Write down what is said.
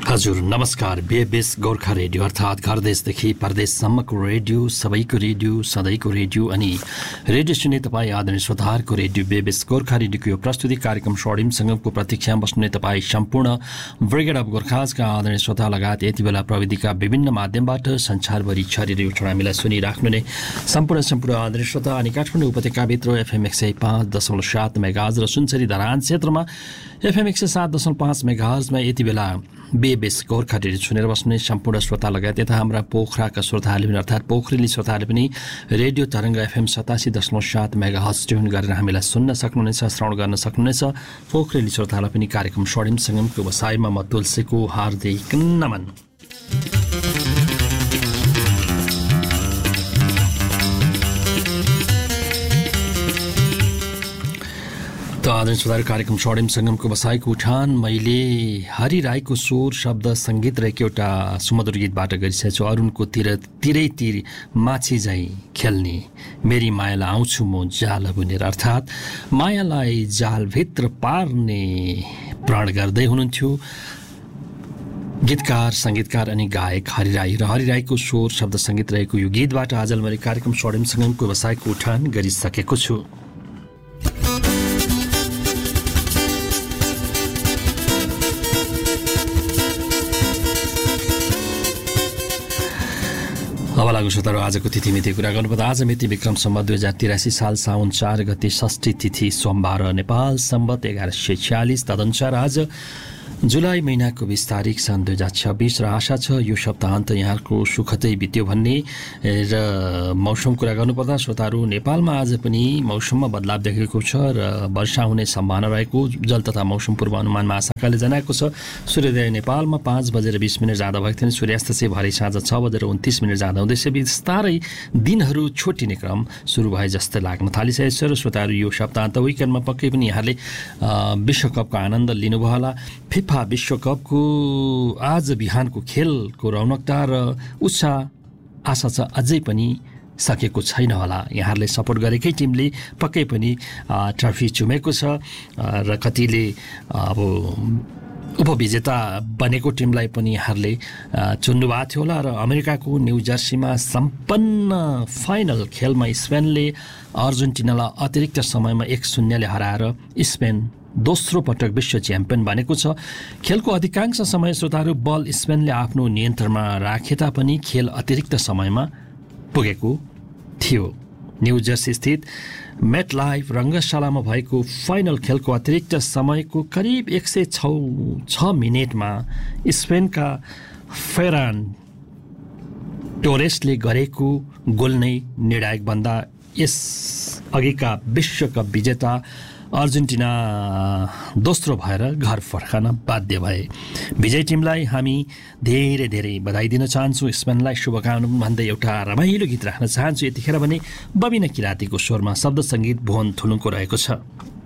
हजुर नमस्कार। बेबेस गोर्खा रेडियो अर्थात् घर देशदेखि परदेशसम्मको रेडियो, सबैको रेडियो, सधैँको रेडियो अनि रेडियो सुन्ने तपाईँ आदरणीय श्रोताहरूको रेडियो बेबेस गोर्खा रेडियोको यो प्रस्तुति कार्यक्रम स्वर्णिम सङ्गमको प्रतीक्षामा बस्ने तपाईँ सम्पूर्ण ब्रिगेड अफ गोर्खाजका आदरणीय श्रोता लगायत यति बेला प्रविधिका विभिन्न माध्यमबाट संसारभरि छरिएर उठ्न हामीलाई सुनिराख्नु नै सम्पूर्ण आदरणीय श्रोता अनि काठमाडौँ उपत्यकाभित्र एफएम 105.7 मेगाहर्ज र सुनसरी धरान क्षेत्रमा एफएम 107.5 मेगाहर्जमा यति बेला बेबेस गोर्खा रेडियो सुनेर बस्ने सम्पूर्ण श्रोता लगायत यता हाम्रा पोखराका श्रोताहरूले पनि अर्थात् पोखरेली श्रोताहरूले पनि रेडियो तरङ्ग एफएम 87.7 मेगाहर्ज ट्युन गरेर हामीलाई सुन्न सक्नुहुनेछ, श्रवण गर्न सक्नुहुनेछ। पोखरेली श्रोतालाई पनि कार्यक्रम स्वर्णिम सङ्गमको बसाइमा म तुलसीको हार्दिक नमन। आदरणीय श्रोताहरू, कार्यक्रम स्वर्णिम सङ्गमको बसाइको उठान मैले हरि राईको स्वर शब्द सङ्गीत रहेको एउटा सुमधुर गीतबाट गरिसकेको छु। अरुणको तिरै तिर माछी झैँ खेल्ने मेरी मायालाई आउँछु म जाल बुनेर, अर्थात् मायालाई जालभित्र पार्ने प्रण गर्दै हुनुहुन्थ्यो गीतकार, सङ्गीतकार अनि गायक हरि राई र हरि राईको स्वर शब्द सङ्गीत रहेको यो गीतबाट आज मैले कार्यक्रम स्वर्णिम सङ्गमको बसाइको उठान गरिसकेको छु। अब लागु श्रोताहरू, आजको तिथिमिति कुरा गर्नुपर्दा आज मिति विक्रम सम्वत 2083 साल साउन 4 गते षष्ठी तिथि सोमबार, नेपाल सम्वत 1146 तदनुसार आज जुलाई महिनाको 20 तारिक सन् 2026 र आशा छ यो सप्ताहन्त यहाँको सुखदै बित्यो भन्ने। र मौसम कुरा गर्नुपर्दा श्रोताहरू, नेपालमा आज पनि मौसममा बदलाव देखेको छ र वर्षा हुने सम्भावना रहेको जल तथा मौसम पूर्वानुमान महाशाखाले जनाएको छ। सूर्योदय नेपालमा 5:20 जाँदा भएको थियो, सूर्यास्त चाहिँ भरे साँझ 6:29 जाँदा हुँदैछ। बिस्तारै दिनहरू छोटिने क्रम सुरु भए जस्तै लाग्न थालिसकेको छ। र श्रोताहरू, यो सप्ताहन्त विकेन्डमा पक्कै पनि यहाँले विश्वकपको आनन्द लिनुभयो होला। फिफा विश्वकपको आज बिहानको खेलको रौनकता र उत्साह आशा छ अझै पनि सकेको छैन होला। यहाँहरूले सपोर्ट गरेकै टिमले पक्कै पनि ट्रफी चुमेको छ र कतिले अब उपविजेता बनेको टिमलाई पनि यहाँहरूले चुन्नुभएको थियो होला। र अमेरिकाको न्यू जर्सीमा सम्पन्न फाइनल खेलमा स्पेनले अर्जेन्टिनालाई अतिरिक्त समयमा 1-0 हराएर स्पेन दोस्रो पटक विश्व च्याम्पियन बनेको छ। खेलको अधिकांश समय श्रोताहरू बल स्पेनले आफ्नो नियन्त्रणमा राखे तापनि खेल अतिरिक्त समयमा पुगेको थियो। न्यू जर्सी स्थित मेटलाइफ रङ्गशालामा भएको फाइनल खेलको अतिरिक्त समयको करिब 106 मिनेटमा स्पेनका फेरान टोरेसले गरेको गोल नै निर्णायक बन्दा यस अघिका विश्वकप विजेता अर्जेन्टिना दोस्रो भएर घर फर्कन बाध्य भए। विजय टिमलाई हामी धेरै धेरै बधाई दिन चाहन्छु। स्पेनलाई शुभकामना भन्दै एउटा रमाइलो गीत राख्न चाहन्छु। यतिखेर भने बबिना किरातीको स्वरमा शब्द सङ्गीत भुवन थुलुङको रहेको छ।